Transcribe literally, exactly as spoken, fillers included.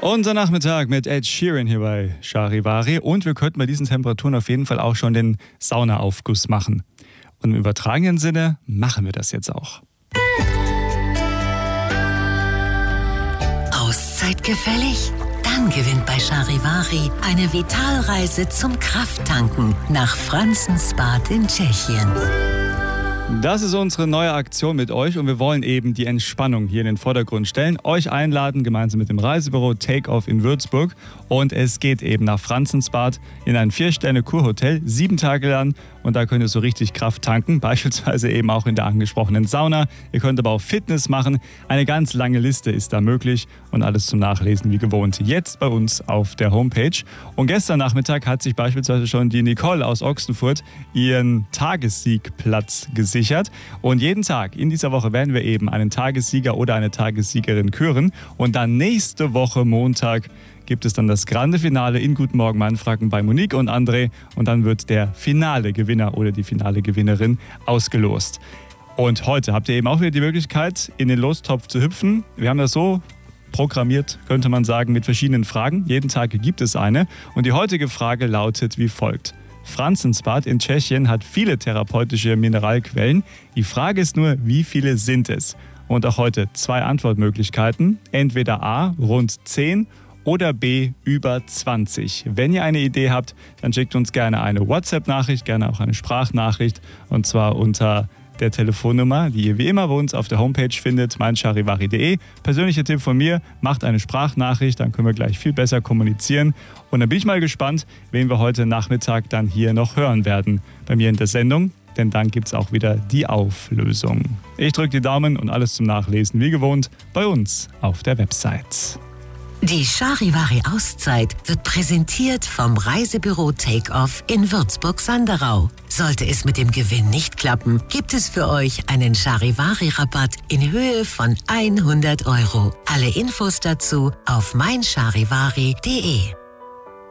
Unser Nachmittag mit Ed Sheeran hier bei Charivari. Und wir könnten bei diesen Temperaturen auf jeden Fall auch schon den Saunaaufguss machen. Und im übertragenen Sinne machen wir das jetzt auch. Auszeit gefällig? Dann gewinnt bei Charivari eine Vitalreise zum Krafttanken nach Franzensbad in Tschechien. Das ist unsere neue Aktion mit euch und wir wollen eben die Entspannung hier in den Vordergrund stellen. Euch einladen, gemeinsam mit dem Reisebüro Take-Off in Würzburg. Und es geht eben nach Franzensbad in ein Vier-Sterne-Kurhotel, sieben Tage lang. Und da könnt ihr so richtig Kraft tanken, beispielsweise eben auch in der angesprochenen Sauna. Ihr könnt aber auch Fitness machen. Eine ganz lange Liste ist da möglich und alles zum Nachlesen wie gewohnt. Jetzt bei uns auf der Homepage. Und gestern Nachmittag hat sich beispielsweise schon die Nicole aus Ochsenfurt ihren Tagessiegplatz gesichert. Und jeden Tag in dieser Woche werden wir eben einen Tagessieger oder eine Tagessiegerin küren. Und dann nächste Woche Montag gibt es dann das Grande Finale in Guten Morgen Mannfranken bei Monique und André und dann wird der finale Gewinner oder die finale Gewinnerin ausgelost. Und heute habt ihr eben auch wieder die Möglichkeit, in den Lostopf zu hüpfen. Wir haben das so programmiert, könnte man sagen, mit verschiedenen Fragen. Jeden Tag gibt es eine und die heutige Frage lautet wie folgt. Franzensbad in Tschechien hat viele therapeutische Mineralquellen. Die Frage ist nur, wie viele sind es? Und auch heute zwei Antwortmöglichkeiten. Entweder A, rund zehn oder B, über zwanzig. Wenn ihr eine Idee habt, dann schickt uns gerne eine WhatsApp-Nachricht, gerne auch eine Sprachnachricht und zwar unter der Telefonnummer, die ihr wie immer bei uns auf der Homepage findet, meincharivari punkt de. Persönlicher Tipp von mir, macht eine Sprachnachricht, dann können wir gleich viel besser kommunizieren. Und dann bin ich mal gespannt, wen wir heute Nachmittag dann hier noch hören werden bei mir in der Sendung. Denn dann gibt es auch wieder die Auflösung. Ich drücke die Daumen und alles zum Nachlesen wie gewohnt bei uns auf der Website. Die Charivari-Auszeit wird präsentiert vom Reisebüro Take-Off in Würzburg-Sanderau. Sollte es mit dem Gewinn nicht klappen, gibt es für euch einen Charivari-Rabatt in Höhe von hundert Euro. Alle Infos dazu auf meincharivari punkt de.